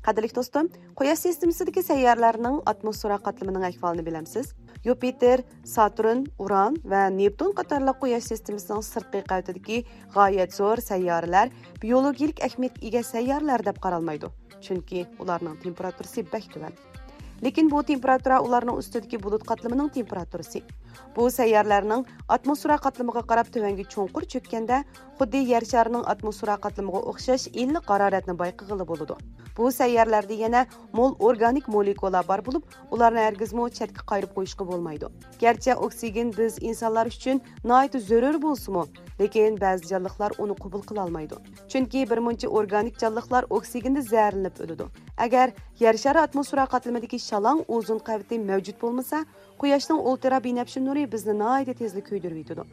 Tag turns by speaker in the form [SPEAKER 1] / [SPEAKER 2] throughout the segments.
[SPEAKER 1] Qadrli do'stim, Quyosh sistemasidagi sayyoralarning atmosfera qatlamining ahvolini bilamsiz? Yupiter, Saturn, Uran va Neptun qatorli Quyosh sistemasining sirtqi qavatidagi g'oyat zo'r sayyoralar biologik ahamiyatga ega sayyoralar deb qaralmaydi. Chunki ularning temperaturasi bak tuvan. Lekin bu temperatura ularning ustidagi bulut qatlamining temperaturasi. Bu sayyoralarning atmosfera qatlamiga qarab tuvanga cho'nqur cho'kkanda, xuddi yer sharining atmosfera qatlamiga o'xshash iliq haroratni bayqag'ili bo'ladi. Bu sayyoralarda yana mol organik molekulalar bor bo'lib, ularni hargizmo chetga qayirib qo'yishga bo'lmaydi. Garchi oksigen biz insonlar uchun nihoyat zarur bo'lsa-mu, lekin ba'zi jonliqlar uni qabul qila olmaydi. Chunki birmuncha organik jonliqlar oksigenni zaharlanib o'ladi. Agar yer shari atmosfera qatlamidagi shalong o'zun qavati mavjud bo'lmasa, Quyoshning ultrabinafsha nuri bizni nihoyat tezlik kuydirib yetadi.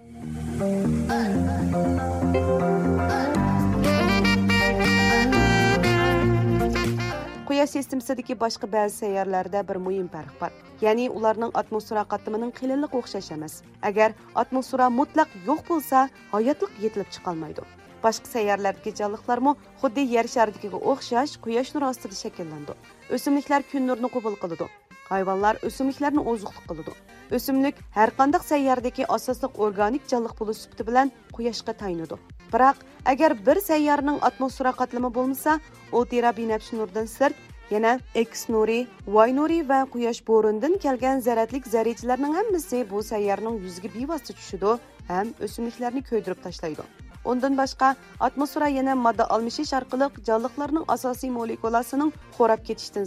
[SPEAKER 1] Quyosh sistemasidagi boshqa ba'zi sayyoralarda bir muhim farq bor. Ya'ni ularning atmosfera qatlamining qilinliq o'xshash emas. Agar atmosfera mutlaq yo'q bo'lsa, hayotlik yetilib chiqa olmaydi. Boshqa sayyoralardagi jonliqlarmi xuddi yer sharidagiga o'xshash Quyosh nuri ostida shakllandi. O'simliklar kun nurini qabul qiladi. Hayvonlar o'simliklarni oziqlik qiladi. O'simlik har qanday sayyoradagi asosliq organik jonliq bo'lish sifati bilan Quyoshga tayanadi. Biroq agar bir sayyoraning atmosfera qatlami bo'lmasa, ultrabinafsha nurdan sirt yana X nuri, Y nuri va Quyosh bo'ronidan kelgan zaratlik zarrachalarning hammasi bu sayyoraning yuziga bevosita tushadi ham o'simliklarni ko'ydirib tashlaydi. Ondan boshqa atmosfera yana modda almashish orqali jonliqlarning asosiy molekulasining xo'rab ketishdan